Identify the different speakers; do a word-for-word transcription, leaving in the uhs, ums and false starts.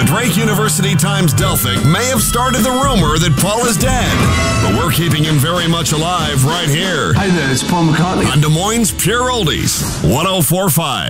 Speaker 1: Drake University Times Delphic may have started the rumor that Paul is dead, but we're keeping him very much alive right here
Speaker 2: Hi there, it's Paul McCartney.
Speaker 1: on Des Moines Pure Oldies, one oh four point five.